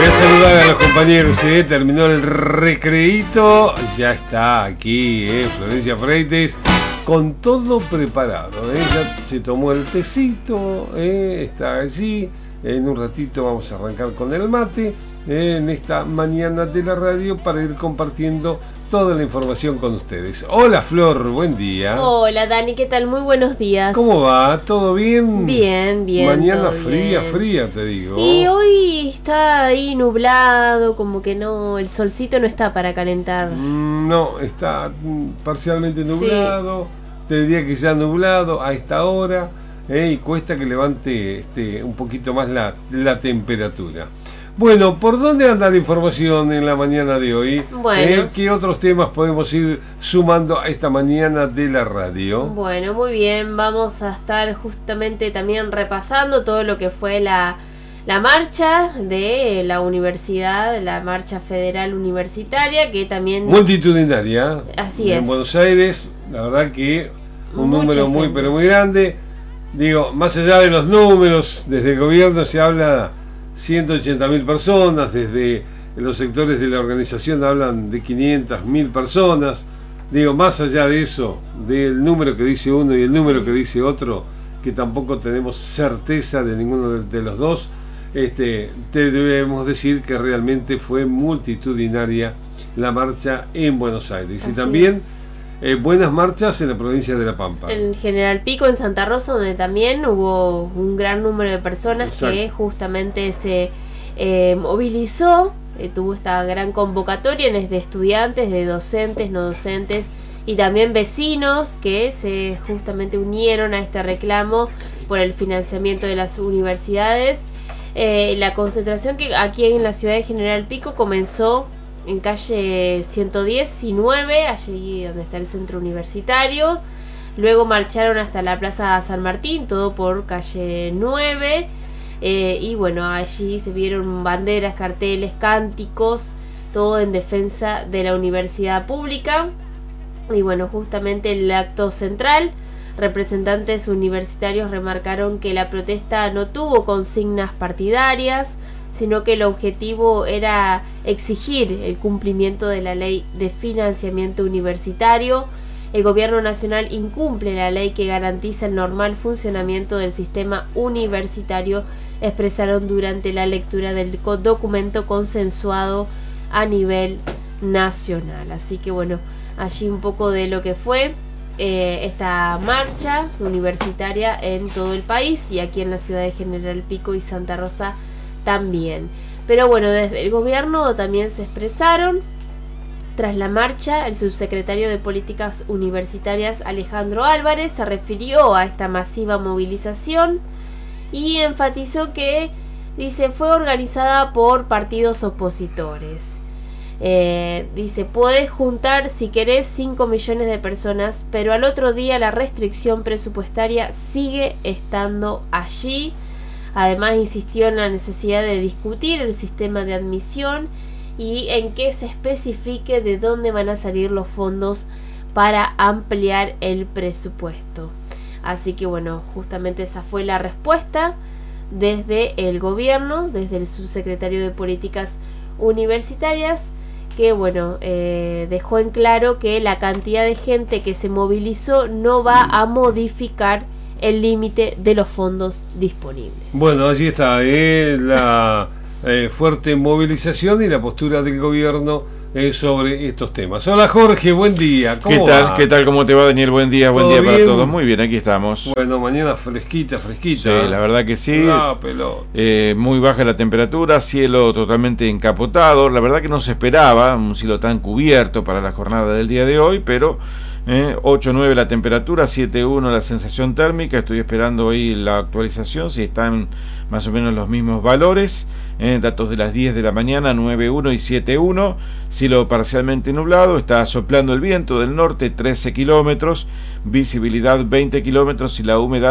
Voy a saludar a los compañeros, terminó el recreíto, ya está aquí Florencia Freites con todo preparado, ya se tomó el tecito, está allí, en un ratito vamos a arrancar con el mate, en esta mañana de la radio para ir compartiendo toda la información con ustedes. Hola Flor, buen día. Hola Dani, ¿qué tal? Muy buenos días. ¿Cómo va? ¿Todo bien? Bien, bien. Mañana fría, bien. Fría te digo. Y hoy está ahí nublado, como que no, el solcito no está para calentar. No, está parcialmente nublado, sí. Te diría que ya nublado a esta hora, y cuesta que levante un poquito más la temperatura. Bueno, ¿por dónde anda la información en la mañana de hoy? Bueno. ¿Qué otros temas podemos ir sumando a esta mañana de la radio? Bueno, muy bien, vamos a estar justamente también repasando todo lo que fue la marcha de la universidad, la marcha federal universitaria, que también... Multitudinaria. Así es. En Buenos Aires, la verdad que un Mucha número muy, gente. pero muy grande. Digo, más allá de los números, desde el gobierno se habla 180.000 personas, desde los sectores de la organización hablan de 500.000 personas. Digo, más allá de eso, del número que dice uno y el número que dice otro, que tampoco tenemos certeza de ninguno de los dos, te debemos decir que realmente fue multitudinaria la marcha en Buenos Aires. Así y también es. Buenas marchas en la provincia de La Pampa. En General Pico, en Santa Rosa, donde también hubo un gran número de personas. Exacto. Que justamente se movilizó, tuvo esta gran convocatoria de estudiantes, de docentes, no docentes y también vecinos que se justamente unieron a este reclamo por el financiamiento de las universidades. La concentración que aquí en la ciudad de General Pico comenzó en calle 119, allí donde está el centro universitario. Luego marcharon hasta la Plaza San Martín, todo por calle 9. Y bueno, allí se vieron banderas, carteles, cánticos, todo en defensa de la universidad pública. Y bueno, justamente el acto central, representantes universitarios remarcaron que la protesta no tuvo consignas partidarias, sino que el objetivo era exigir el cumplimiento de la ley de financiamiento universitario. El gobierno nacional incumple la ley que garantiza el normal funcionamiento del sistema universitario, expresaron durante la lectura del documento consensuado a nivel nacional. Así que bueno, allí un poco de lo que fue esta marcha universitaria en todo el país y aquí en la ciudad de General Pico y Santa Rosa también. Pero bueno, desde el gobierno también se expresaron. Tras la marcha, el subsecretario de Políticas Universitarias Alejandro Álvarez se refirió a esta masiva movilización y enfatizó que, dice, fue organizada por partidos opositores. Dice, podés juntar si querés 5 millones de personas, pero al otro día la restricción presupuestaria sigue estando allí. Además insistió en la necesidad de discutir el sistema de admisión y en que se especifique de dónde van a salir los fondos para ampliar el presupuesto. Así que bueno, justamente esa fue la respuesta desde el gobierno, desde el subsecretario de Políticas Universitarias, que bueno, dejó en claro que la cantidad de gente que se movilizó no va a modificar el límite de los fondos disponibles. Bueno, allí está la fuerte movilización y la postura del gobierno sobre estos temas. Hola Jorge, buen día. ¿Cómo va? ¿Qué tal? ¿Cómo te va, Daniel? Buen día bien? Para todos. Muy bien, aquí estamos. Bueno, mañana fresquita. Sí, la verdad que sí. Pelota. Muy baja la temperatura, cielo totalmente encapotado. La verdad que no se esperaba un cielo tan cubierto para la jornada del día de hoy, pero 8.9 la temperatura, 7.1 la sensación térmica. Estoy esperando hoy la actualización, si están más o menos los mismos valores. Datos de las 10 de la mañana, 9.1 y 7.1. Cielo parcialmente nublado, está soplando el viento del norte, 13 kilómetros, visibilidad 20 kilómetros y la humedad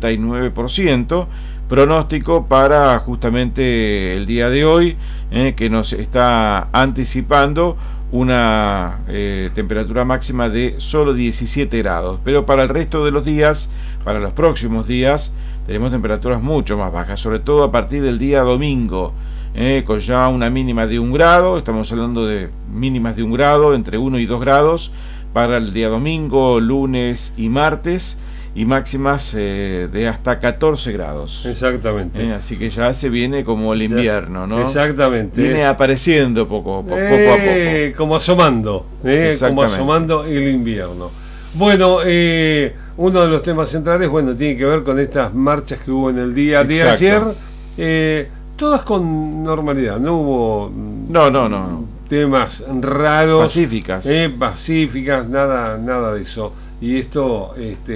89%. Pronóstico para justamente el día de hoy, que nos está anticipando una temperatura máxima de solo 17 grados, pero para el resto de los días, para los próximos días, tenemos temperaturas mucho más bajas, sobre todo a partir del día domingo. con ya una mínima de 1 grado, estamos hablando de mínimas de 1 grado, entre 1 y 2 grados, para el día domingo, lunes y martes, y máximas de hasta 14 grados. Exactamente. Así que ya se viene como el invierno, ¿no? Exactamente. Viene apareciendo poco a poco. Como asomando, como asomando el invierno. Bueno, uno de los temas centrales, tiene que ver con estas marchas que hubo en el día de ayer, todas con normalidad, no hubo temas raros, pacíficas, nada de eso. Y esto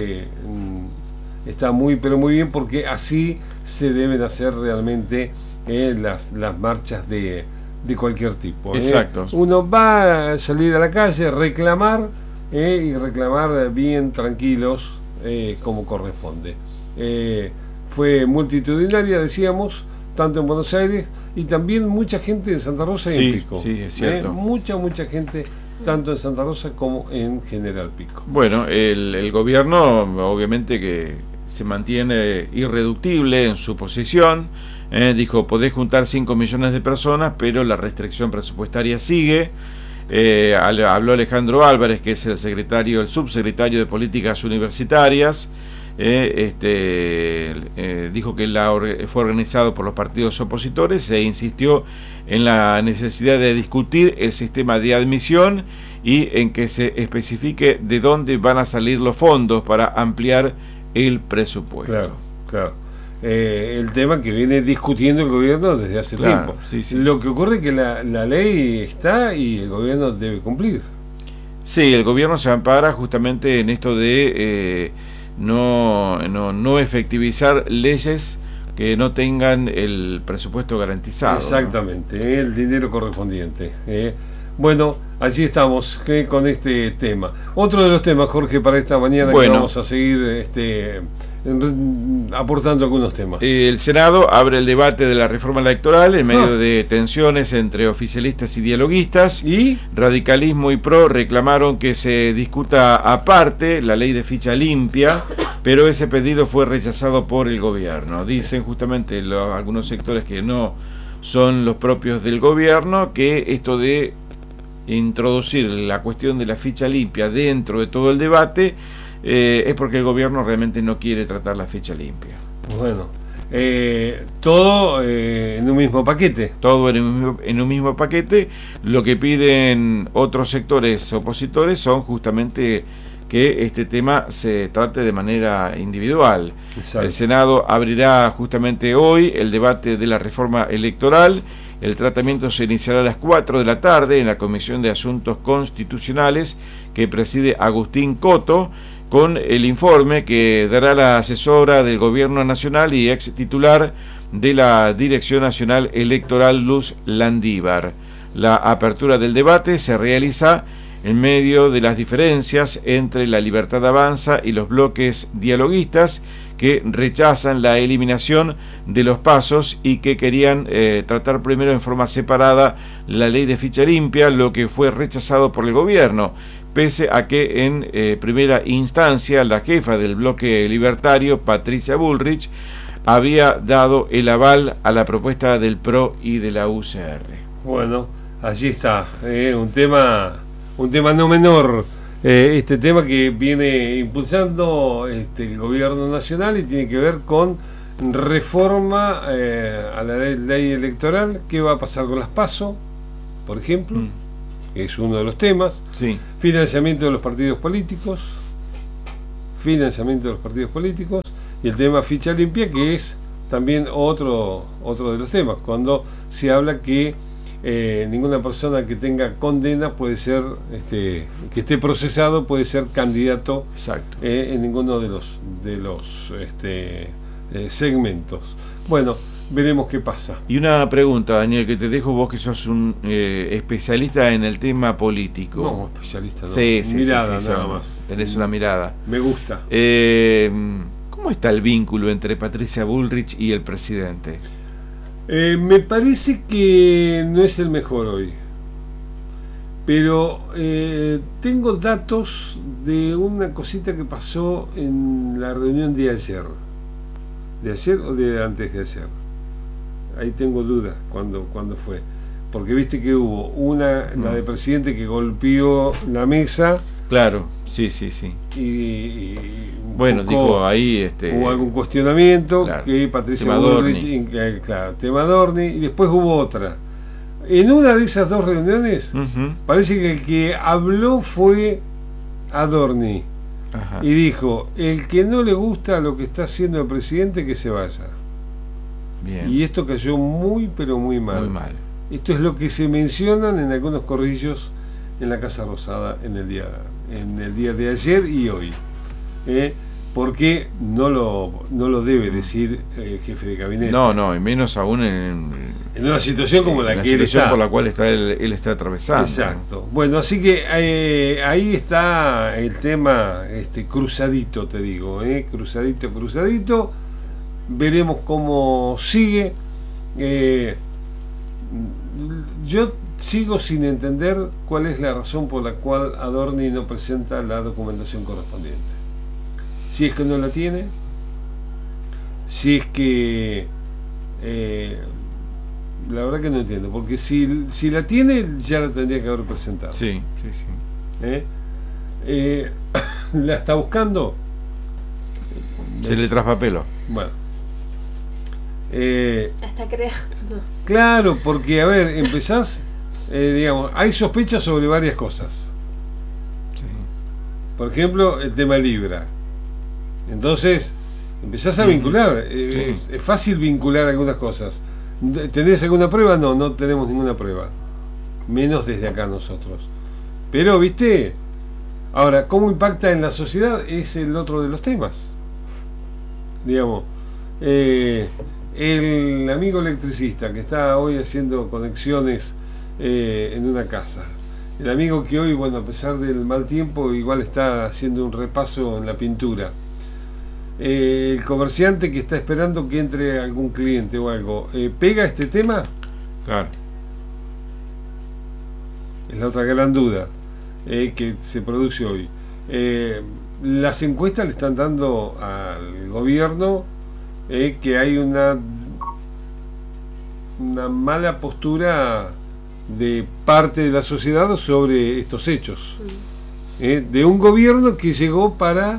está muy bien, porque así se deben hacer realmente las marchas de cualquier tipo. Exacto. Uno va a salir a la calle, reclamar y reclamar bien tranquilos, como corresponde. Fue multitudinaria, decíamos, tanto en Buenos Aires, y también mucha gente en Santa Rosa y en Pico. Sí, es cierto. Mucha gente, tanto en Santa Rosa como en General Pico. Bueno, el gobierno obviamente que se mantiene irreductible en su posición. Dijo, podés juntar 5 millones de personas, pero la restricción presupuestaria sigue. Habló Alejandro Álvarez, que es el subsecretario de Políticas Universitarias. Dijo que fue organizado por los partidos opositores e insistió en la necesidad de discutir el sistema de admisión y en que se especifique de dónde van a salir los fondos para ampliar el presupuesto. Claro. El tema que viene discutiendo el gobierno desde hace tiempo. Sí. Lo que ocurre es que la ley está y el gobierno debe cumplir. Sí, el gobierno se ampara justamente en esto de no efectivizar leyes que no tengan el presupuesto garantizado. Exactamente, ¿no? El dinero correspondiente. Bueno, allí estamos con este tema. Otro de los temas, Jorge, para esta mañana, que vamos a seguir aportando algunos temas. El Senado abre el debate de la reforma electoral en medio de tensiones entre oficialistas y dialoguistas. ¿Y? Radicalismo y PRO reclamaron que se discuta aparte la ley de ficha limpia, pero ese pedido fue rechazado por el gobierno. Dicen justamente algunos sectores que no son los propios del gobierno que esto de introducir la cuestión de la ficha limpia dentro de todo el debate es porque el gobierno realmente no quiere tratar la ficha limpia. Bueno, todo en un mismo paquete. Todo en un mismo paquete. Lo que piden otros sectores opositores son justamente que este tema se trate de manera individual. Exacto. El Senado abrirá justamente hoy el debate de la reforma electoral. El tratamiento se iniciará a las 4 de la tarde en la Comisión de Asuntos Constitucionales que preside Agustín Coto, con el informe que dará la asesora del Gobierno Nacional y ex titular de la Dirección Nacional Electoral, Luz Landívar. La apertura del debate se realiza en medio de las diferencias entre la Libertad Avanza y los bloques dialoguistas que rechazan la eliminación de los pasos y que querían tratar primero en forma separada la ley de ficha limpia, lo que fue rechazado por el gobierno, pese a que en primera instancia la jefa del bloque libertario, Patricia Bullrich, había dado el aval a la propuesta del PRO y de la UCR. Bueno, allí está, un tema no menor, este tema que viene impulsando el gobierno nacional y tiene que ver con reforma a la ley electoral. ¿Qué va a pasar con las PASO, por ejemplo? Es uno de los temas. Sí. Financiamiento de los partidos políticos, y el tema ficha limpia, que es también otro de los temas, cuando se habla que ninguna persona que tenga condena puede ser, que esté procesado, puede ser candidato. Exacto. En ninguno de los segmentos. Bueno, veremos qué pasa. Y una pregunta, Daniel, que te dejo, vos que sos un especialista en el tema político. No, especialista, no. Sí, mirada, sí, nada más. Tenés una mirada. Me gusta. ¿Cómo está el vínculo entre Patricia Bullrich y el presidente? Me parece que no es el mejor hoy, pero tengo datos de una cosita que pasó en la reunión de ayer o de antes de ayer. ahí tengo dudas cuando fue. Porque viste que hubo la de presidente que golpeó la mesa. Claro, sí. Y bueno, dijo ahí hubo algún cuestionamiento, claro, que Patricia Bullrich, tema Adorni, y después hubo otra. En una de esas dos reuniones, parece que el que habló fue Adorni. Ajá. Y dijo, el que no le gusta lo que está haciendo el presidente, que se vaya. Bien. Y esto cayó muy, pero muy mal. Muy mal. Esto es lo que se mencionan en algunos corrillos en la Casa Rosada en el día de ayer y hoy. Porque no lo debe decir el jefe de gabinete. No, y menos aún en una situación como la que él situación está. por la cual él está atravesando. Exacto. Bueno, así que ahí está el tema cruzadito, te digo, cruzadito. Veremos cómo sigue. Yo sigo sin entender cuál es la razón por la cual Adorni no presenta la documentación correspondiente. Si es que no la tiene, si es que la verdad que no entiendo, porque si la tiene ya la tendría que haber presentado. Sí. ¿La está buscando? Se le traspapeló. Bueno. Está creando. Claro, porque a ver, empezás, digamos, hay sospechas sobre varias cosas. Sí. Por ejemplo, el tema Libra. Entonces, empezás a vincular. Sí. Es fácil vincular algunas cosas. ¿Tenés alguna prueba? No tenemos ninguna prueba. Menos desde acá nosotros. Pero, ¿viste? Ahora, ¿cómo impacta en la sociedad? Es el otro de los temas. Digamos, el amigo electricista que está hoy haciendo conexiones en una casa. El amigo que hoy, bueno, a pesar del mal tiempo, igual está haciendo un repaso en la pintura. El comerciante que está esperando que entre algún cliente o algo. ¿Pega este tema? Claro. Es la otra gran duda que se produce hoy. Las encuestas le están dando al gobierno que hay una mala postura de parte de la sociedad sobre estos hechos. De un gobierno que llegó para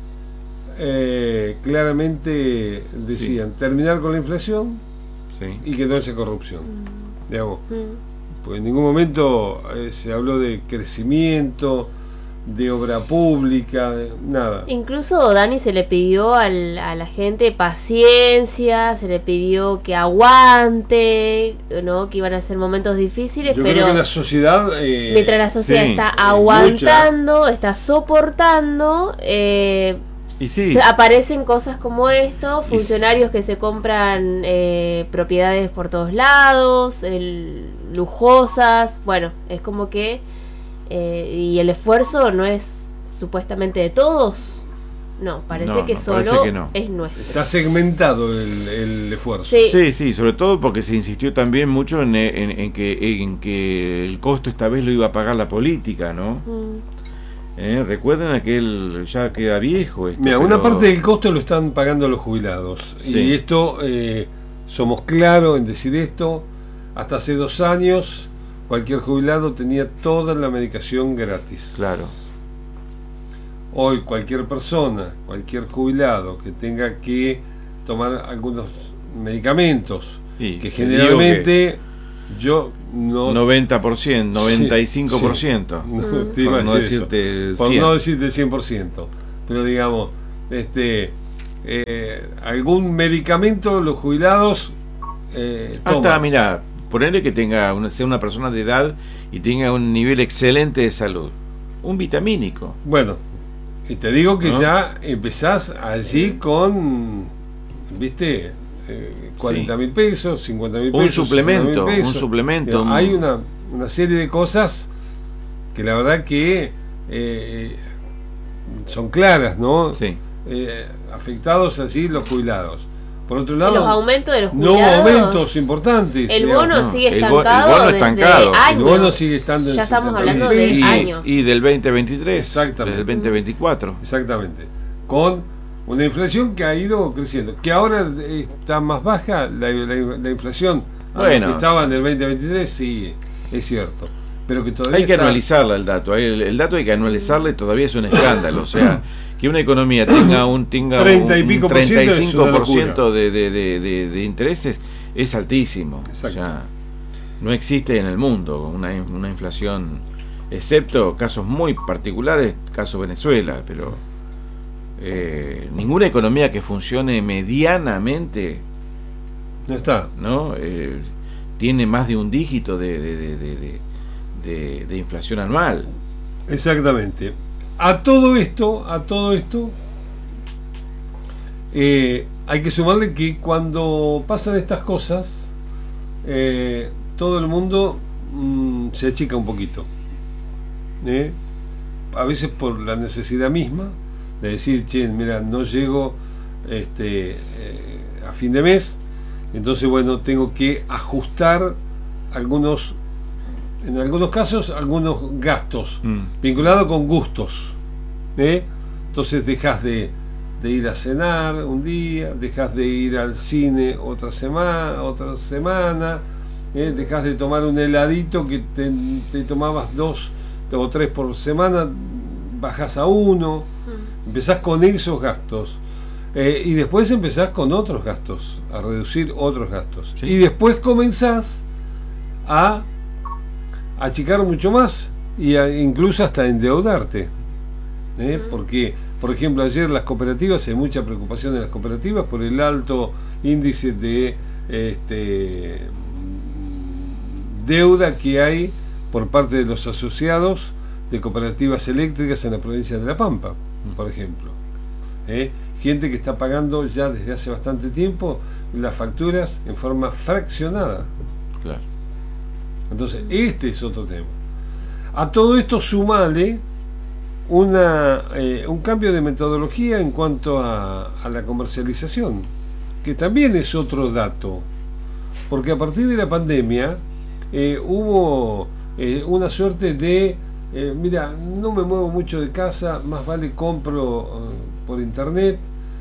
claramente decían terminar con la inflación y que no haya corrupción. Digamos, pues en ningún momento se habló de crecimiento, de obra pública, nada. Incluso Dani se le pidió a la gente paciencia, se le pidió que aguante, ¿no? Que iban a ser momentos difíciles, Yo pero creo que la sociedad mientras la sociedad está aguantando, está soportando, y sí, aparecen cosas como esto, funcionarios que se compran propiedades por todos lados, lujosas, bueno, es como que y el esfuerzo no es supuestamente de todos, no, parece que solo parece que no. es nuestro. Está segmentado el esfuerzo. Sí, sobre todo porque se insistió también mucho en que el costo esta vez lo iba a pagar la política, ¿no? Recuerden aquel, ya queda viejo esto. Mira, una parte del costo lo están pagando los jubilados. Y esto, somos claros en decir esto, hasta hace 2 años cualquier jubilado tenía toda la medicación gratis. Claro. Hoy cualquier persona, cualquier jubilado que tenga que tomar algunos medicamentos, que generalmente yo no... 90%, 95%. Por no decirte el 100%. Por no decirte el 100%. Pero digamos, algún medicamento los jubilados hasta, mirá, ponerle que sea una persona de edad y tenga un nivel excelente de salud. Un vitamínico. Bueno, y te digo que ya empezás allí con, ¿viste? 40.000 pesos, 50.000 pesos. Un suplemento. Digamos, hay una serie de cosas que la verdad que son claras, ¿no? Sí. Afectados allí los jubilados. Por otro lado, los aumentos de los jubilados, no aumentos importantes. El bono sigue estancado. El bono estancado. Años. El bono sigue estando en ya estamos hablando de años. Y del 2023. Exactamente. Desde el 2024. Exactamente. Con una inflación que ha ido creciendo, que ahora está más baja la inflación. Bueno, estaba en el 2023, sí, es cierto. Pero que todavía hay que anualizarla el dato. El dato hay que anualizarle, todavía es un escándalo. O sea, que una economía tenga un 30 y pico 35% de intereses es altísimo. Exacto. O sea, no existe en el mundo una inflación, excepto casos muy particulares, caso Venezuela, pero ninguna economía que funcione medianamente no está, ¿no? Tiene más de un dígito de inflación anual. Exactamente. A todo esto hay que sumarle que cuando pasan estas cosas, todo el mundo se achica un poquito, a veces por la necesidad misma de decir, che, mira, no llego a fin de mes, entonces bueno, tengo que ajustar en algunos casos algunos gastos vinculados con gustos, entonces dejas de ir a cenar un día, dejas de ir al cine otra semana, dejas de tomar un heladito que te tomabas 2 o 3 por semana, bajas a 1, empezás con esos gastos, y después empezás con otros gastos, a reducir otros gastos, sí. Y después comenzás a achicar mucho más y incluso hasta endeudarte, porque, por ejemplo, ayer las cooperativas, hay mucha preocupación en las cooperativas por el alto índice de deuda que hay por parte de los asociados de cooperativas eléctricas en la provincia de La Pampa, por ejemplo, gente que está pagando ya desde hace bastante tiempo las facturas en forma fraccionada. Claro. Entonces, este es otro tema. A todo esto sumale un cambio de metodología en cuanto a la comercialización, que también es otro dato, porque a partir de la pandemia hubo una suerte de mira, no me muevo mucho de casa, más vale compro por internet,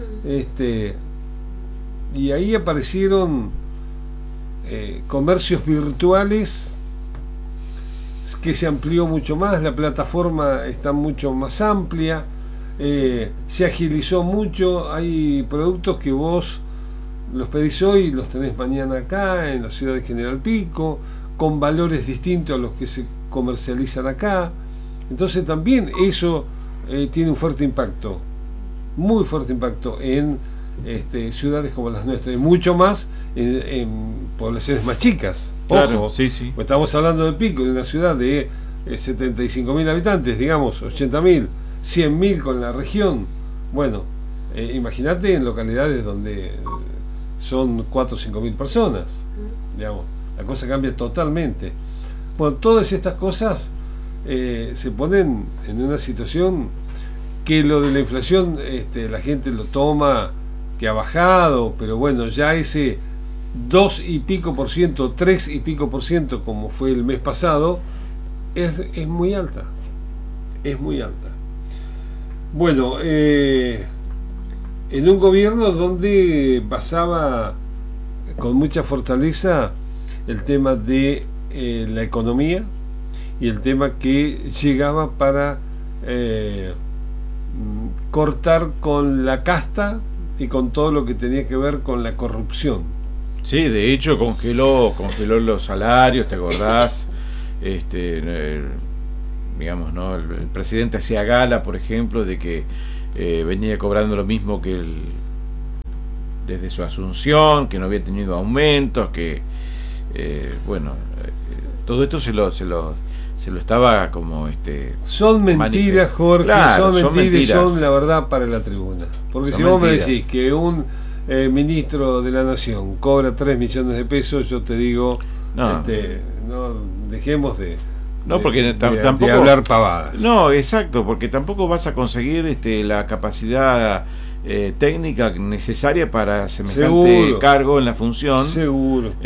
y ahí aparecieron comercios virtuales que se amplió mucho más, la plataforma está mucho más amplia, se agilizó mucho, hay productos que vos los pedís hoy y los tenés mañana acá en la ciudad de General Pico, con valores distintos a los que se comercializan acá. Entonces también eso tiene un fuerte impacto, muy fuerte impacto en ciudades como las nuestras, y mucho más en poblaciones más chicas. Claro, ojo, sí, sí. Estamos hablando de Pico, de una ciudad de 75.000 habitantes, digamos, 80.000, 100.000 con la región. Bueno, imagínate en localidades donde son 4 o 5.000 personas, digamos, la cosa cambia totalmente. Bueno, todas estas cosas se ponen en una situación que lo de la inflación la gente lo toma que ha bajado, pero bueno, ya ese 2 y pico por ciento, 3 y pico por ciento como fue el mes pasado, es muy alta, es muy alta. Bueno, en un gobierno donde basaba con mucha fortaleza el tema de la economía y el tema que llegaba para cortar con la casta y con todo lo que tenía que ver con la corrupción. Sí, de hecho congeló los salarios, ¿te acordás? Digamos, ¿no? El presidente hacía gala, por ejemplo, de que venía cobrando lo mismo que desde su asunción, que no había tenido aumentos, que todo esto se lo estaba como son mentiras, Jorge, claro, son mentiras, son la verdad para la tribuna, porque si vos me decís que un ministro de la Nación cobra 3 millones de pesos, yo te digo, no dejemos de hablar pavadas. No, exacto, porque tampoco vas a conseguir la capacidad técnica necesaria para semejante cargo en la función. Seguro.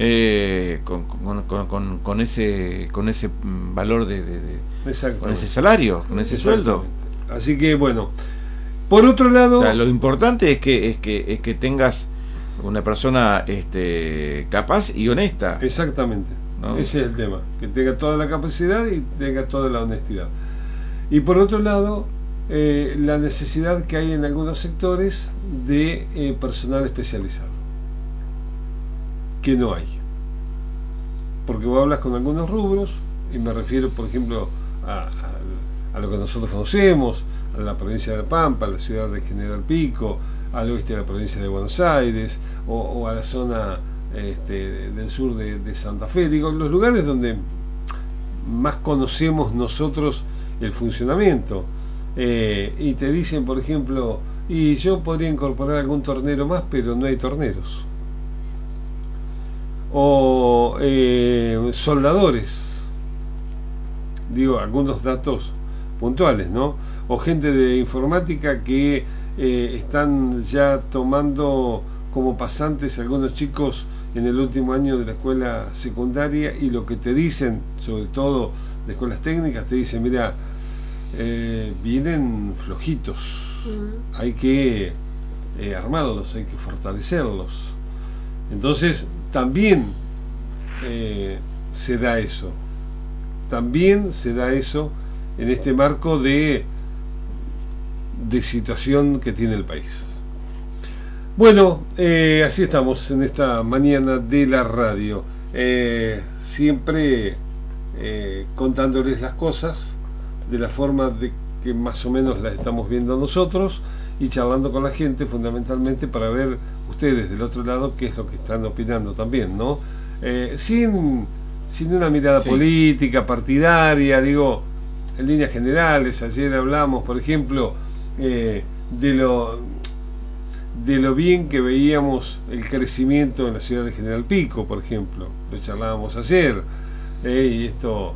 Con ese valor con ese salario, con ese sueldo. Así que bueno, Por otro lado, o sea, lo importante es que tengas una persona capaz y honesta. Exactamente, ¿no? Ese es el tema, que tenga toda la capacidad y tenga toda la honestidad. Y por otro lado, la necesidad que hay en algunos sectores de personal especializado, que no hay. Porque vos hablas con algunos rubros, y me refiero, por ejemplo, a lo que nosotros conocemos, a la provincia de La Pampa, a la ciudad de General Pico, al oeste de la provincia de Buenos Aires, o a la zona del sur de Santa Fe, digo, los lugares donde más conocemos nosotros el funcionamiento, y te dicen, por ejemplo, y yo podría incorporar algún tornero más, pero no hay torneros, o soldadores, digo, algunos datos puntuales, ¿no? O gente de informática que están ya tomando como pasantes algunos chicos en el último año de la escuela secundaria, y lo que te dicen, sobre todo de escuelas técnicas, te dicen, mira, vienen flojitos, hay que armarlos, hay que fortalecerlos. Entonces también se da eso, en este marco de situación que tiene el país. Bueno, así estamos en esta mañana de la radio, siempre contándoles las cosas de la forma de que más o menos las estamos viendo nosotros, y charlando con la gente fundamentalmente para ver ustedes del otro lado qué es lo que están opinando también, ¿no? Sin una mirada política, partidaria, digo, en líneas generales. Ayer hablamos, por ejemplo, de lo bien que veíamos el crecimiento en la ciudad de General Pico, por ejemplo, lo charlábamos ayer, y esto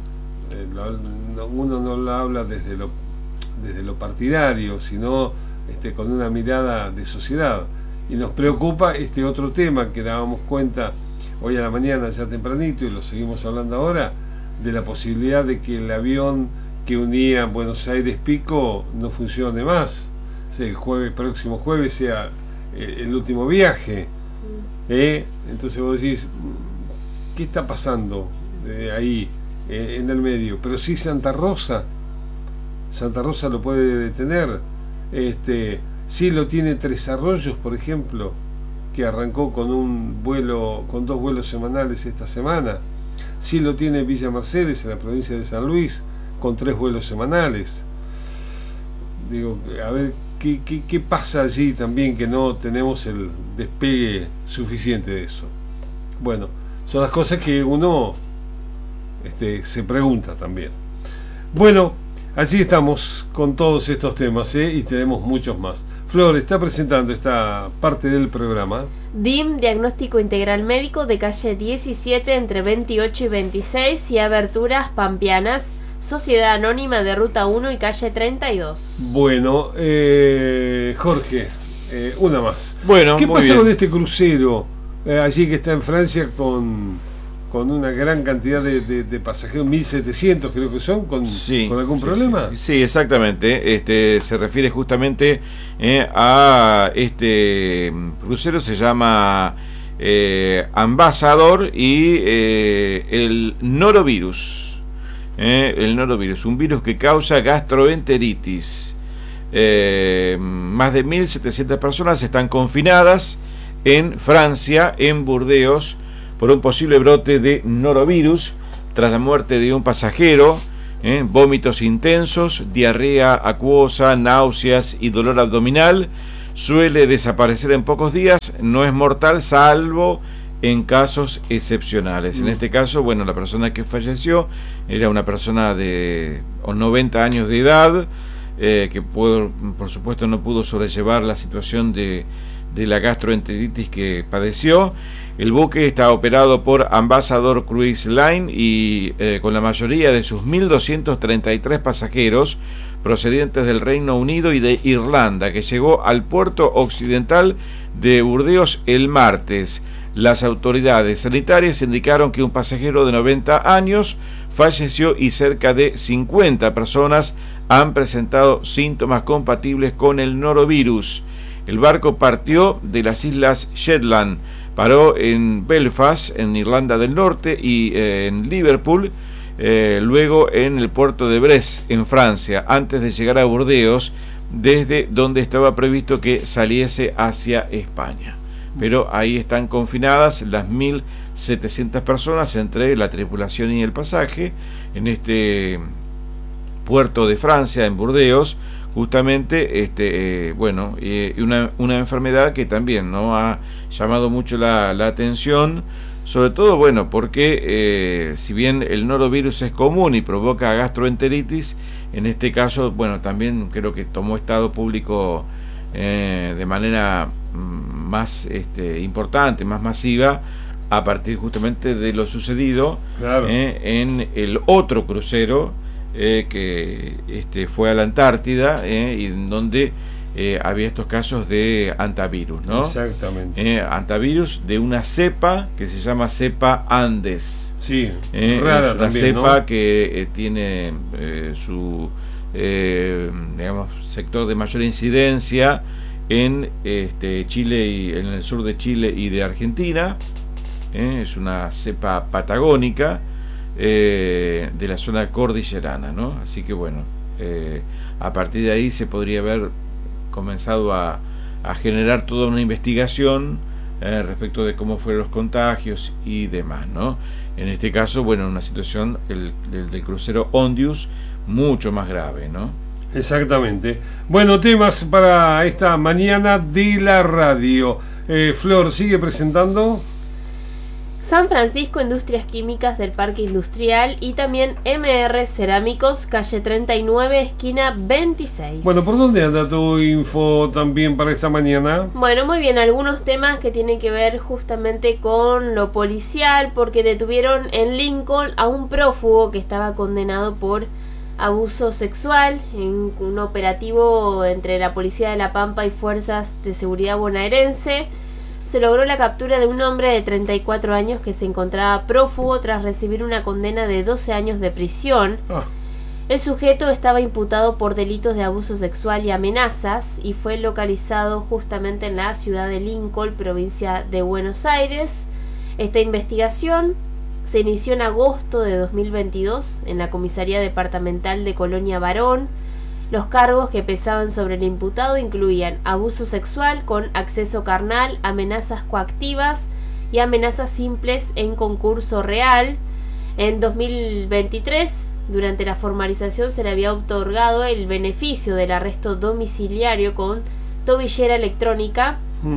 uno no lo habla desde lo partidario, sino con una mirada de sociedad, y nos preocupa este otro tema que dábamos cuenta hoy a la mañana ya tempranito, y lo seguimos hablando ahora, de la posibilidad de que el avión que unía Buenos Aires Pico no funcione más, o sea, el próximo jueves sea el último viaje, entonces vos decís, ¿qué está pasando ahí en el medio? Pero sí Santa Rosa lo puede detener, sí lo tiene Tres Arroyos, por ejemplo, que arrancó con con 2 vuelos semanales esta semana, sí lo tiene Villa Mercedes en la provincia de San Luis, con 3 vuelos semanales. Digo, a ver, ¿qué pasa allí también, que no tenemos el despegue suficiente de eso? Bueno, son las cosas que uno se pregunta también. Bueno, allí estamos con todos estos temas, y tenemos muchos más. Flor está presentando esta parte del programa. DIM, Diagnóstico Integral Médico, de calle 17 entre 28 y 26, y Aberturas Pampeanas, Sociedad Anónima de Ruta 1 y calle 32. Bueno, Jorge, una más. Bueno, ¿qué pasa bien con este crucero allí que está en Francia con una gran cantidad de pasajeros, 1.700 creo que son, con algún problema? Sí, exactamente. Se refiere justamente a este crucero, se llama Ambassador, y el norovirus. El norovirus, un virus que causa gastroenteritis. Más de 1.700 personas están confinadas en Francia, en Burdeos, por un posible brote de norovirus tras la muerte de un pasajero. Vómitos intensos, diarrea acuosa, náuseas y dolor abdominal. Suele desaparecer en pocos días, no es mortal salvo en casos excepcionales. En este caso, bueno, la persona que falleció era una persona de 90 años de edad, que por supuesto no pudo sobrellevar la situación de la gastroenteritis que padeció. El buque está operado por Ambassador Cruise Line y con la mayoría de sus 1.233 pasajeros procedentes del Reino Unido y de Irlanda, que llegó al puerto occidental de Burdeos el martes. Las autoridades sanitarias indicaron que un pasajero de 90 años falleció y cerca de 50 personas han presentado síntomas compatibles con el norovirus. El barco partió de las islas Shetland, paró en Belfast, en Irlanda del Norte, y en Liverpool, luego en el puerto de Brest, en Francia, antes de llegar a Burdeos, desde donde estaba previsto que saliese hacia España. Pero ahí están confinadas las 1.700 personas entre la tripulación y el pasaje, en este puerto de Francia, en Burdeos, justamente, una enfermedad que también no ha llamado mucho la atención, sobre todo, porque si bien el norovirus es común y provoca gastroenteritis, en este caso, también creo que tomó estado público de manera más importante, más masiva, a partir justamente de lo sucedido, claro, en el otro crucero que fue a la Antártida, y en donde había estos casos de hantavirus, ¿no? Exactamente. Hantavirus de una cepa que se llama cepa Andes. Sí, rara es una también, cepa, ¿no? que tiene su sector de mayor incidencia en Chile, y en el sur de Chile y de Argentina. Es una cepa patagónica, de la zona cordillerana, ¿no? Así que a partir de ahí se podría haber comenzado a generar toda una investigación respecto de cómo fueron los contagios y demás, ¿no? En este caso, una situación del crucero Ondius mucho más grave, ¿no? Exactamente. Temas para esta mañana de la radio. Flor, sigue presentando. San Francisco, Industrias Químicas del Parque Industrial, y también MR Cerámicos, calle 39, esquina 26. ¿Por dónde anda tu info también para esta mañana? Muy bien, algunos temas que tienen que ver justamente con lo policial, porque detuvieron en Lincoln a un prófugo que estaba condenado por abuso sexual en un operativo entre la Policía de La Pampa y Fuerzas de Seguridad bonaerense. Se logró la captura de un hombre de 34 años que se encontraba prófugo tras recibir una condena de 12 años de prisión. El sujeto estaba imputado por delitos de abuso sexual y amenazas y fue localizado justamente en la ciudad de Lincoln, provincia de Buenos Aires. Esta investigación se inició en agosto de 2022 en la Comisaría Departamental de Colonia Barón. Los cargos que pesaban sobre el imputado incluían abuso sexual con acceso carnal, amenazas coactivas y amenazas simples en concurso real. En 2023, durante la formalización, se le había otorgado el beneficio del arresto domiciliario con tobillera electrónica,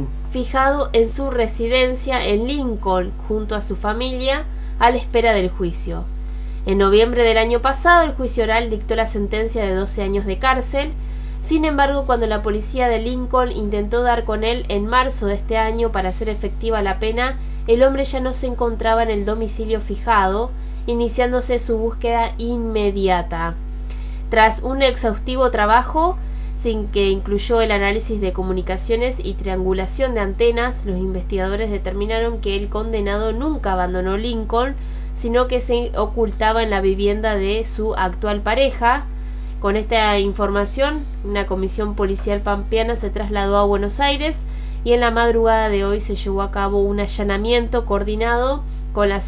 fijado en su residencia en Lincoln junto a su familia a la espera del juicio. En noviembre del año pasado, el juicio oral dictó la sentencia de 12 años de cárcel. Sin embargo, cuando la policía de Lincoln intentó dar con él en marzo de este año para hacer efectiva la pena, el hombre ya no se encontraba en el domicilio fijado, iniciándose su búsqueda inmediata. Tras un exhaustivo trabajo, sin que incluyó el análisis de comunicaciones y triangulación de antenas, los investigadores determinaron que el condenado nunca abandonó Lincoln, sino que se ocultaba en la vivienda de su actual pareja. Con esta información, una comisión policial pampeana se trasladó a Buenos Aires y en la madrugada de hoy se llevó a cabo un allanamiento coordinado con la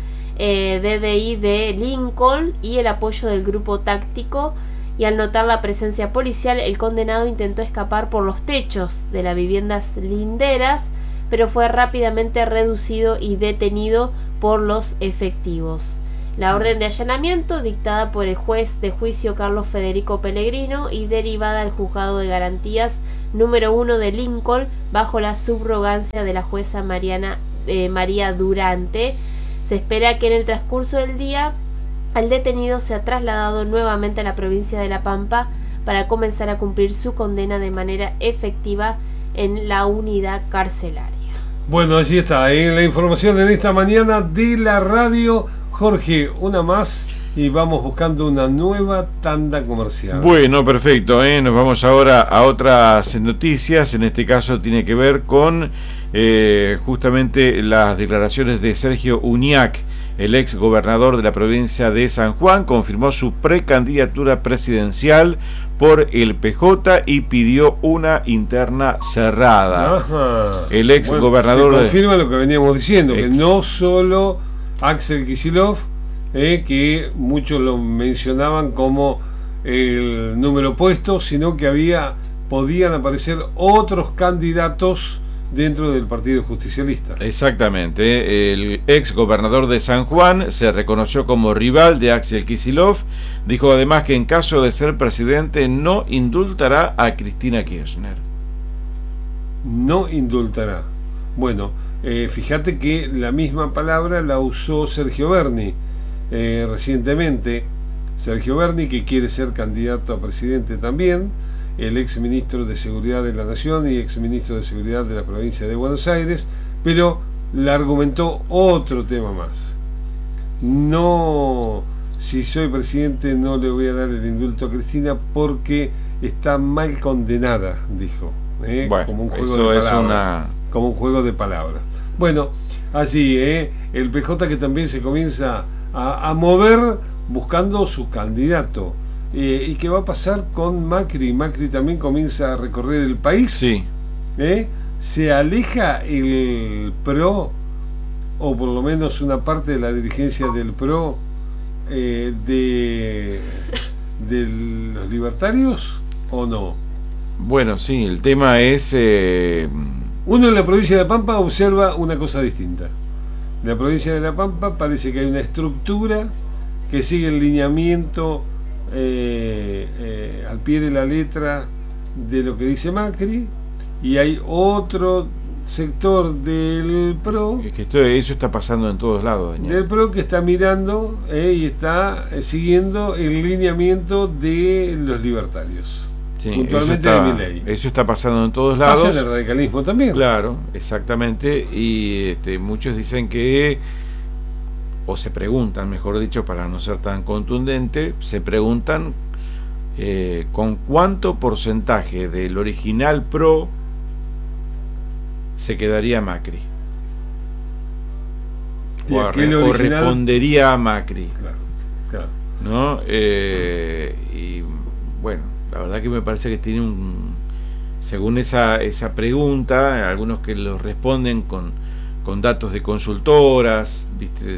DDI de Lincoln y el apoyo del grupo táctico, y al notar la presencia policial, el condenado intentó escapar por los techos de las viviendas linderas, pero fue rápidamente reducido y detenido por los efectivos. La orden de allanamiento, dictada por el juez de juicio Carlos Federico Pellegrino y derivada al juzgado de garantías número 1 de Lincoln bajo la subrogancia de la jueza María Durante, se espera que en el transcurso del día el detenido sea trasladado nuevamente a la provincia de La Pampa para comenzar a cumplir su condena de manera efectiva en la unidad carcelaria. Allí está, la información en esta mañana de la radio. Jorge, una más y vamos buscando una nueva tanda comercial. Perfecto, nos vamos ahora a otras noticias. En este caso tiene que ver con justamente las declaraciones de Sergio Uñac, El ex gobernador de la provincia de San Juan confirmó su precandidatura presidencial por el PJ y pidió una interna cerrada. Ajá. El ex gobernador se confirma lo que veníamos diciendo, que no solo Axel Kicillof, que muchos lo mencionaban como el número opuesto, sino que podían aparecer otros candidatos dentro del Partido Justicialista. Exactamente. El ex gobernador de San Juan se reconoció como rival de Axel Kicillof. Dijo además que en caso de ser presidente no indultará a Cristina Kirchner. No indultará. Bueno, fíjate que la misma palabra la usó Sergio Berni recientemente. Sergio Berni, que quiere ser candidato a presidente también, el ex ministro de Seguridad de la Nación y ex ministro de Seguridad de la provincia de Buenos Aires, pero le argumentó otro tema más. No, si soy presidente no le voy a dar el indulto a Cristina porque está mal condenada, dijo. Bueno, como un juego de palabras. Como un juego de palabras. Bueno, así, el PJ que también se comienza a mover buscando su candidato. ¿Y qué va a pasar con Macri? Macri también comienza a recorrer el país. Sí. Se aleja el PRO, o por lo menos una parte de la dirigencia del PRO, de los libertarios, ¿o no? Bueno, sí, el tema es... Uno en la provincia de La Pampa observa una cosa distinta. En la provincia de La Pampa parece que hay una estructura que sigue el lineamiento al pie de la letra de lo que dice Macri, y hay otro sector del PRO, es que eso está pasando en todos lados, Daniel. Del PRO, que está mirando y está siguiendo el lineamiento de los libertarios, sí, puntualmente de Milei. Eso está pasando en todos lados. Pasa en el radicalismo también. Claro, exactamente. Y muchos dicen que, o se preguntan, mejor dicho, para no ser tan contundente, se preguntan con cuánto porcentaje del original PRO se quedaría Macri, o respondería a Macri. Claro, claro. ¿No? Y bueno, la verdad que me parece que tiene según esa pregunta, algunos que lo responden con datos de consultoras, ¿viste?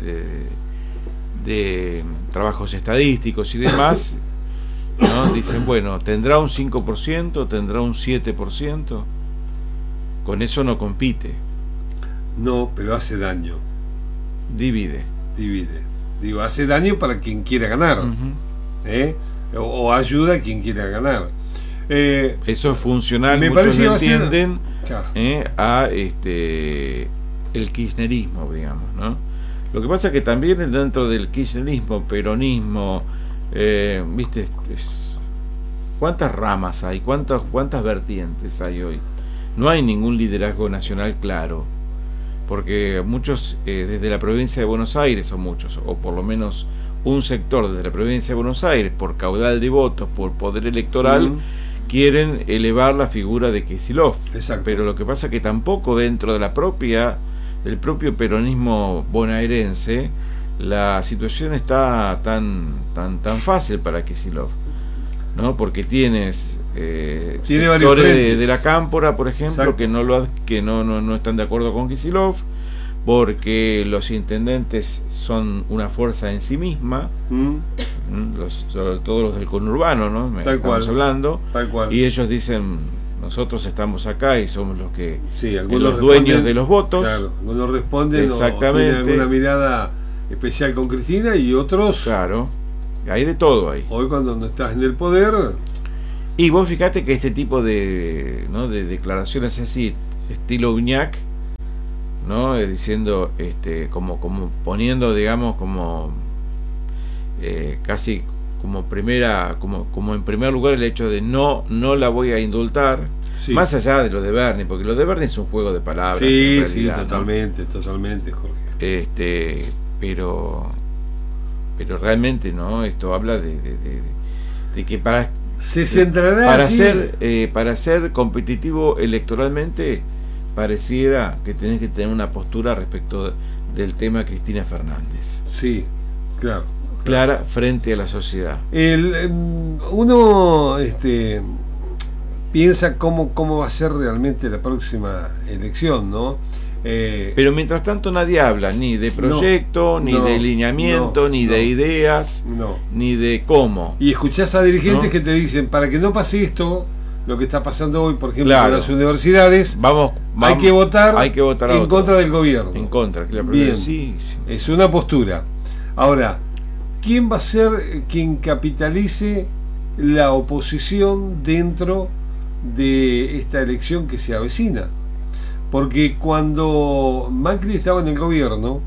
De trabajos estadísticos y demás, ¿no? Dicen, bueno, ¿tendrá un 5%? ¿Tendrá un 7%? Con eso no compite. No, pero hace daño. Divide. Digo, hace daño para quien quiera ganar. Uh-huh. O ayuda a quien quiera ganar. Eso es funcional, me muchos lo ser... entienden, claro. A el kirchnerismo, digamos, ¿no? Lo que pasa es que también dentro del kirchnerismo, peronismo, ¿viste? ¿Cuántas ramas hay? ¿Cuántas vertientes hay hoy? No hay ningún liderazgo nacional claro, porque muchos desde la provincia de Buenos Aires, o por lo menos un sector desde la provincia de Buenos Aires, por caudal de votos, por poder electoral, quieren elevar la figura de Kicillof. Exacto. Pero lo que pasa es que tampoco dentro de del propio peronismo bonaerense la situación está tan fácil para Kicillof, ¿no? Porque tiene sectores de la Cámpora, por ejemplo, exacto, que no están de acuerdo con Kicillof, porque los intendentes son una fuerza en sí misma, sobre todo los del conurbano, ¿no? Estamos hablando, tal cual. Y ellos dicen, nosotros estamos acá y somos los que los dueños de los votos. Claro, algunos responden, exactamente, o tienen alguna mirada especial con Cristina, y otros, claro, hay de todo ahí. Hoy cuando no estás en el poder. Y vos fíjate que este tipo de declaraciones así, estilo Uñac, ¿no? Diciendo, como poniendo, digamos, como casi como en primer lugar el hecho de no la voy a indultar, sí, más allá de lo de Berni, porque lo de Berni es un juego de palabras. Sí, en realidad, totalmente, Jorge. Pero realmente, ¿no? Esto habla de que para ser competitivo electoralmente pareciera que tenés que tener una postura respecto del tema Cristina Fernández. Sí, claro. Clara frente a la sociedad. Uno piensa cómo va a ser realmente la próxima elección, ¿no? Pero mientras tanto nadie habla ni de proyecto, ni de lineamiento, ni de ideas, ni de cómo. Y escuchás a dirigentes que te dicen, para que no pase esto, lo que está pasando hoy, por ejemplo, en las universidades, hay que votar en contra del gobierno. En contra, claro. Bien, sí. Es una postura. Ahora, ¿quién va a ser quien capitalice la oposición dentro de esta elección que se avecina? Porque cuando Macri estaba en el gobierno,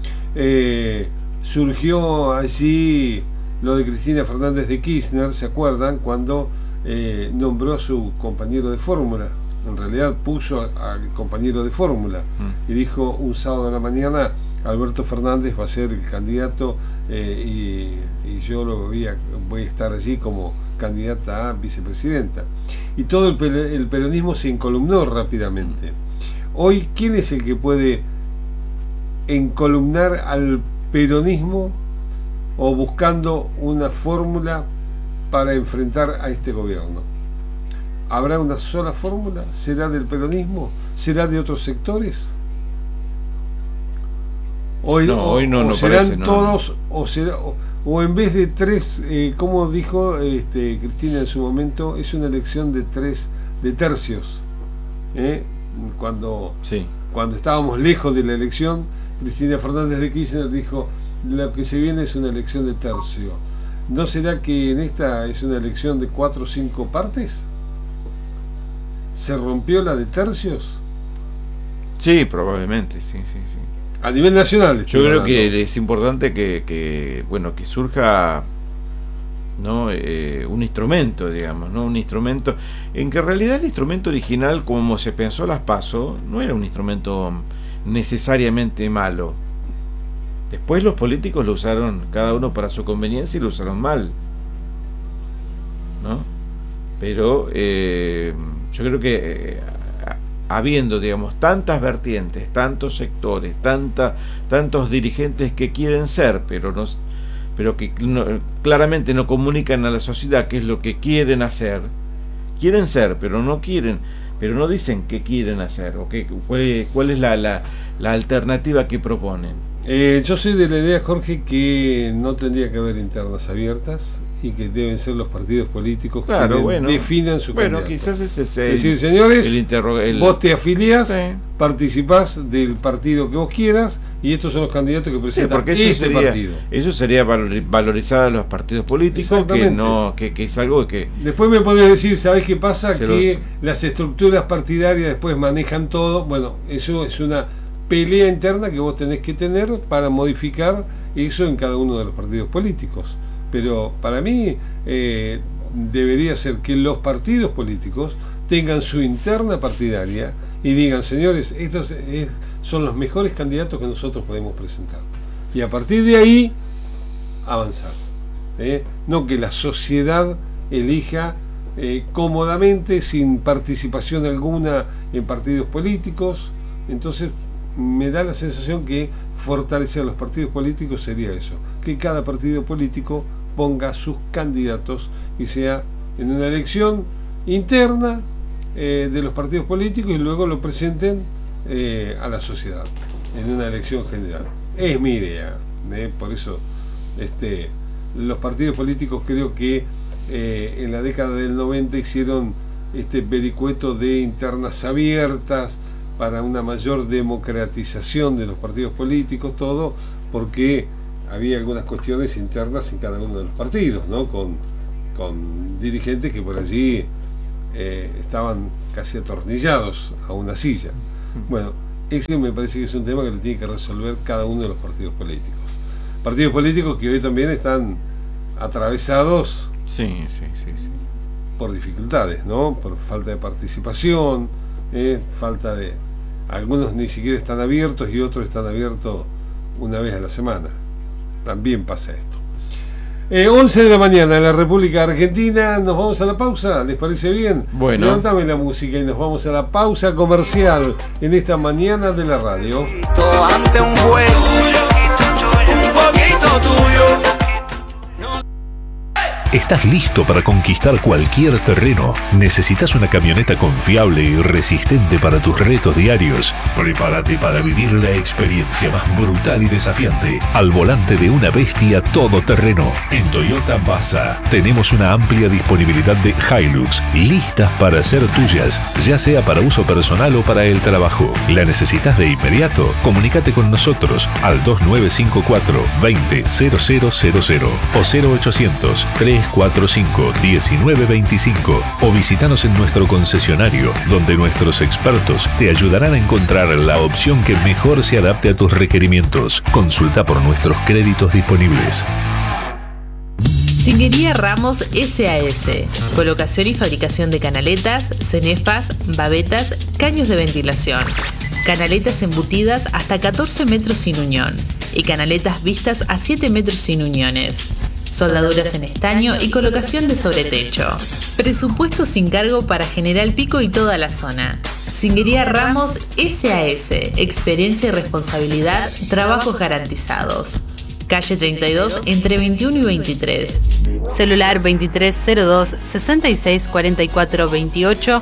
surgió allí lo de Cristina Fernández de Kirchner, ¿se acuerdan? Cuando nombró a su compañero de fórmula. En realidad puso al compañero de fórmula y dijo un sábado a la mañana: Alberto Fernández va a ser el candidato y yo voy a estar allí como candidata a vicepresidenta. Y todo el peronismo se encolumnó rápidamente. Hoy, ¿quién es el que puede encolumnar al peronismo o buscando una fórmula para enfrentar a este gobierno? ¿Habrá una sola fórmula? ¿Será del peronismo? ¿Será de otros sectores? Hoy no serán parece, todos, no. O en vez de tres, como dijo Cristina en su momento, es una elección de tercios. Cuando estábamos lejos de la elección, Cristina Fernández de Kirchner dijo: lo que se viene es una elección de tercio. ¿No será que en esta es una elección de 4 o 5 partes? ¿Se rompió la de tercios? Sí, probablemente, sí. A nivel nacional. Yo creo que es importante que surja, ¿no? Un instrumento, digamos, ¿no? Un instrumento en que en realidad el instrumento original, como se pensó las PASO, no era un instrumento necesariamente malo. Después los políticos lo usaron cada uno para su conveniencia y lo usaron mal, ¿no? Pero yo creo que habiendo, digamos, tantas vertientes, tantos sectores, tantos dirigentes que quieren ser, pero que claramente no comunican a la sociedad qué es lo que quieren hacer. Quieren ser, pero no dicen qué quieren hacer o cuál es la alternativa que proponen. Yo soy de la idea, Jorge, que no tendría que haber internas abiertas y que deben ser los partidos políticos que definan su candidato. Quizás ese es decir, señores, vos te afiliás, participás del partido que vos quieras y estos son los candidatos que presentan partido. Eso sería valorizar a los partidos políticos, que es algo que... Después me podés decir, ¿sabés qué pasa? Las estructuras partidarias después manejan todo. Bueno, eso es una pelea interna que vos tenés que tener para modificar eso en cada uno de los partidos políticos. Pero para mí debería ser que los partidos políticos tengan su interna partidaria y digan: señores, estos son los mejores candidatos que nosotros podemos presentar. Y a partir de ahí avanzar. No que la sociedad elija cómodamente, sin participación alguna en partidos políticos. Entonces me da la sensación que fortalecer los partidos políticos sería eso, que cada partido político ponga sus candidatos y sea en una elección interna de los partidos políticos y luego lo presenten a la sociedad en una elección general. Es mi idea, por eso los partidos políticos creo que en la década del 90 hicieron este vericueto de internas abiertas para una mayor democratización de los partidos políticos, todo porque había algunas cuestiones internas en cada uno de los partidos, ¿no? Con dirigentes que por allí estaban casi atornillados a una silla. Bueno, ese me parece que es un tema que lo tiene que resolver cada uno de los partidos políticos. Partidos políticos que hoy también están atravesados por dificultades, ¿no? Por falta de participación, falta de... Algunos ni siquiera están abiertos y otros están abiertos una vez a la semana. También pasa esto. 11 de la mañana en la República Argentina. Nos vamos a la pausa, ¿les parece bien? Bueno. Levántame la música y nos vamos a la pausa comercial en esta mañana de la radio. Ante un juez, un poquito tuyo. ¿Estás listo para conquistar cualquier terreno? ¿Necesitas una camioneta confiable y resistente para tus retos diarios? Prepárate para vivir la experiencia más brutal y desafiante al volante de una bestia todoterreno. En Toyota Baza tenemos una amplia disponibilidad de Hilux listas para ser tuyas, ya sea para uso personal o para el trabajo. ¿La necesitas de inmediato? Comunícate con nosotros al 2954 200000 o 0800 345-1925 o visítanos en nuestro concesionario, donde nuestros expertos te ayudarán a encontrar la opción que mejor se adapte a tus requerimientos. Consulta por nuestros créditos disponibles. Singuería Ramos SAS. Colocación y fabricación de canaletas, cenefas, babetas, caños de ventilación. Canaletas embutidas hasta 14 metros sin unión y canaletas vistas a 7 metros sin uniones. Soldaduras en estaño y colocación de sobretecho. Presupuesto sin cargo para General Pico y toda la zona. Singuería Ramos SAS. Experiencia y responsabilidad, trabajos garantizados. Calle 32 entre 21 y 23. Celular 2302 6644 28.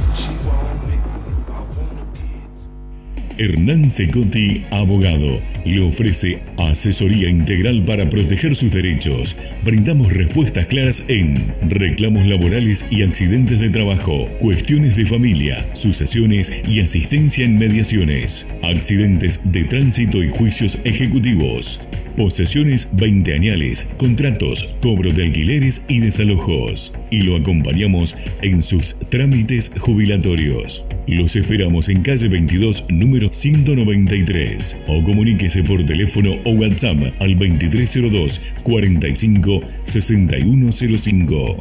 Hernán Secotti, abogado, le ofrece asesoría integral para proteger sus derechos. Brindamos respuestas claras en reclamos laborales y accidentes de trabajo, cuestiones de familia, sucesiones y asistencia en mediaciones, accidentes de tránsito y juicios ejecutivos, posesiones 20añales, contratos, cobro de alquileres y desalojos. Y lo acompañamos en sus trámites jubilatorios. Los esperamos en calle 22, número 193. O comuníquese por teléfono o WhatsApp al 2302 45 6105.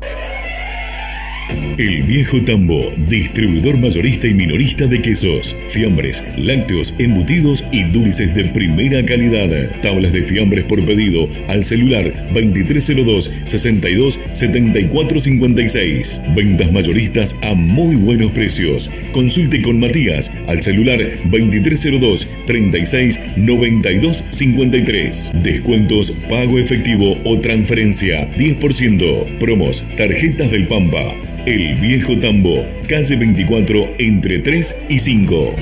El Viejo Tambo, distribuidor mayorista y minorista de quesos, fiambres, lácteos, embutidos y dulces de primera calidad. Tablas de fiambres por pedido al celular 2302 62 74 56. Ventas mayoristas a muy buenos precios. Consulte con Matías al celular 2302 36 92 53. Descuentos, pago efectivo o transferencia 10%. Promos, tarjetas del Pampa. El Viejo Tambo, calle 24 entre 3 y 5.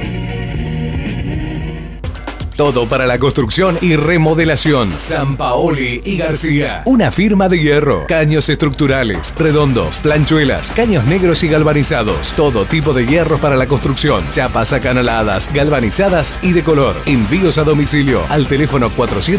Todo para la construcción y remodelación. Sampaoli y García. Una firma de hierro. Caños estructurales, redondos, planchuelas, caños negros y galvanizados. Todo tipo de hierros para la construcción. Chapas acanaladas, galvanizadas y de color. Envíos a domicilio al teléfono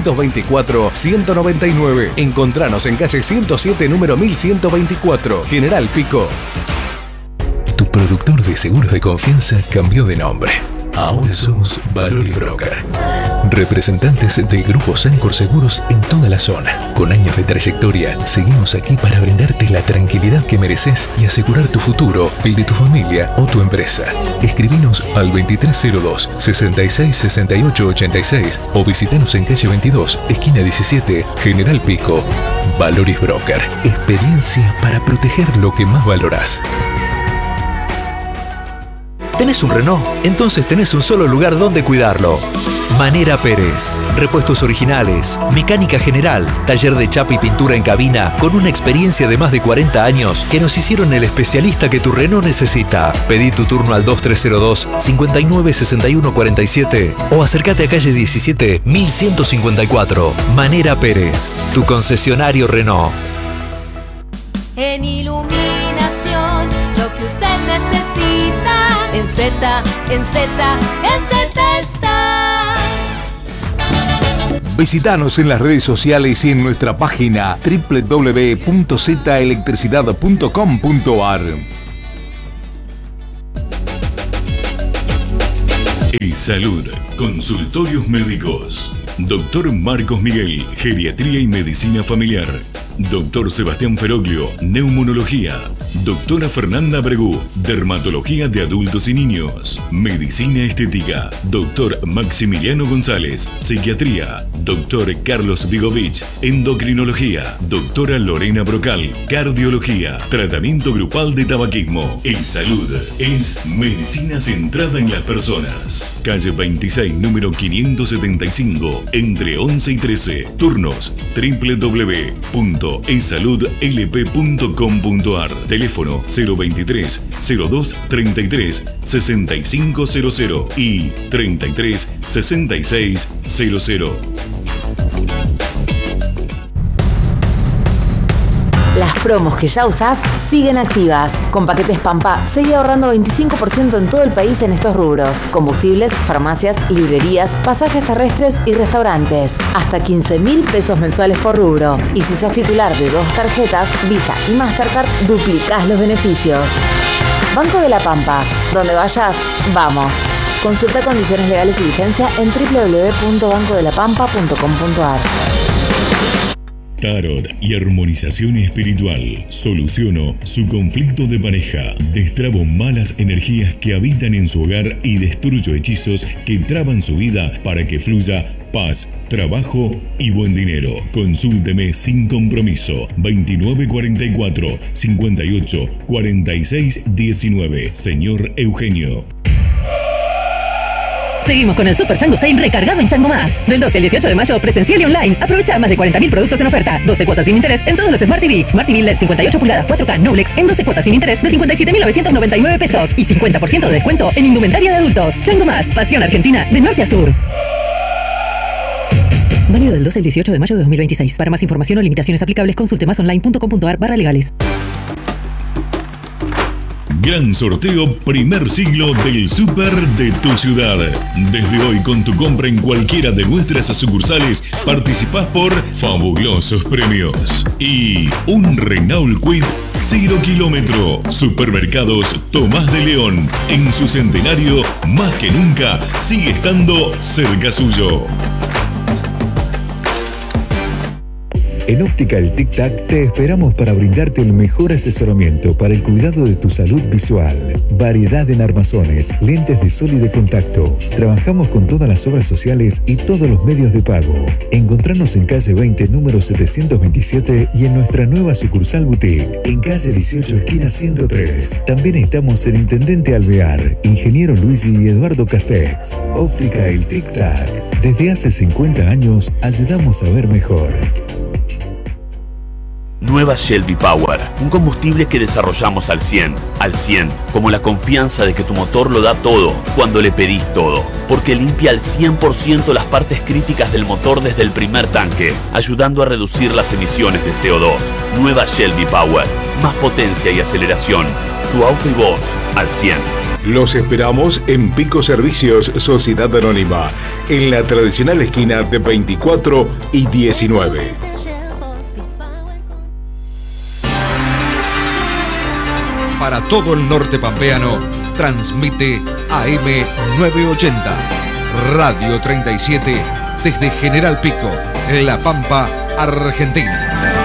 424-199. Encontranos en calle 107, número 1124. General Pico. Tu productor de seguros de confianza cambió de nombre. Ahora somos Valori Broker. Representantes del Grupo Sancor Seguros en toda la zona. Con años de trayectoria, seguimos aquí para brindarte la tranquilidad que mereces y asegurar tu futuro, el de tu familia o tu empresa. Escribinos al 2302 66 68 86 o visitanos en calle 22, esquina 17, General Pico. Valori Broker. Experiencia para proteger lo que más valorás. ¿Tenés un Renault? Entonces tenés un solo lugar donde cuidarlo. Manera Pérez. Repuestos originales, mecánica general, taller de chapa y pintura en cabina con una experiencia de más de 40 años que nos hicieron el especialista que tu Renault necesita. Pedí tu turno al 2302 59 61 47 o acércate a calle 17 1154. Manera Pérez, tu concesionario Renault. En iluminación, lo que usted necesita. En Z está. Visítanos en las redes sociales y en nuestra página www.zelectricidad.com.ar. Salud, consultorios médicos. Doctor Marcos Miguel, Geriatría y Medicina Familiar. Doctor Sebastián Feroglio, Neumonología. Doctora Fernanda Bregú, dermatología de adultos y niños. Medicina estética, Doctor Maximiliano González, psiquiatría. Doctor Carlos Vigovich, endocrinología. Doctora Lorena Brocal, cardiología. Tratamiento grupal de tabaquismo. El Salud es medicina centrada en las personas. Calle 26, número 575, entre 11 y 13. Turnos www.esaludlp.com.ar. Teléfono 023 02 33 6500 y 33 66 00. Las promos que ya usás siguen activas. Con paquetes Pampa, seguí ahorrando 25% en todo el país en estos rubros. Combustibles, farmacias, librerías, pasajes terrestres y restaurantes. Hasta 15.000 pesos mensuales por rubro. Y si sos titular de 2 tarjetas, Visa y Mastercard, duplicás los beneficios. Banco de la Pampa. Donde vayas, vamos. Consulta condiciones legales y vigencia en www.bancodelapampa.com.ar. Tarot y armonización espiritual. Soluciono su conflicto de pareja. Destrabo malas energías que habitan en su hogar y destruyo hechizos que traban su vida para que fluya paz, trabajo y buen dinero. Consúlteme sin compromiso. 2944 58 46 19. Señor Eugenio. Seguimos con el Super Chango Sale recargado en Chango Más. Del 12 al 18 de mayo, presencial y online. Aprovecha más de 40.000 productos en oferta. 12 cuotas sin interés en todos los Smart TV. Smart TV LED 58 pulgadas 4K Noblex en 12 cuotas sin interés de 57.999 pesos. Y 50% de descuento en indumentaria de adultos. Chango Más, pasión argentina de norte a sur. Válido del 12 al 18 de mayo de 2026. Para más información o limitaciones aplicables, consulte másonline.com.ar/legales. Gran sorteo primer siglo del Super de tu ciudad. Desde hoy, con tu compra en cualquiera de nuestras sucursales, participás por fabulosos premios y un Renault Kwid 0 kilómetro. Supermercados Tomás de León, en su centenario, más que nunca, sigue estando cerca suyo. En Óptica El Tic Tac te esperamos para brindarte el mejor asesoramiento para el cuidado de tu salud visual. Variedad en armazones, lentes de sol y de contacto. Trabajamos con todas las obras sociales y todos los medios de pago. Encontranos en calle 20, número 727 y en nuestra nueva sucursal boutique, en calle 18, esquina 103. También estamos en Intendente Alvear, Ingeniero Luigi y Eduardo Castex. Óptica El Tic Tac. Desde hace 50 años ayudamos a ver mejor. Nueva Shelby Power, un combustible que desarrollamos al 100, como la confianza de que tu motor lo da todo cuando le pedís todo, porque limpia al 100% las partes críticas del motor desde el primer tanque, ayudando a reducir las emisiones de CO2. Nueva Shelby Power, más potencia y aceleración, tu auto y vos al 100. Los esperamos en Pico Servicios Sociedad Anónima, en la tradicional esquina de 24 y 19. Para todo el norte pampeano, transmite AM 980, Radio 37, desde General Pico, en La Pampa, Argentina.